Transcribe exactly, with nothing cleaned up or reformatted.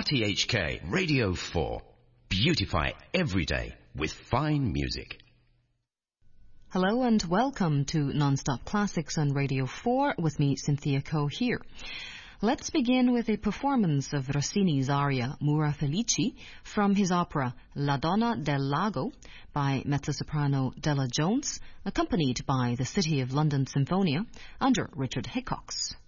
R T H K Radio four. Beautify every day with fine music. Hello and welcome to Non-Stop Classics on Radio four with me, Cynthia Coe, here. Let's begin with a performance of Rossini's aria Mura Felici from his opera La Donna del Lago by mezzo-soprano Della Jones, accompanied by the City of London Sinfonia under Richard Hickox.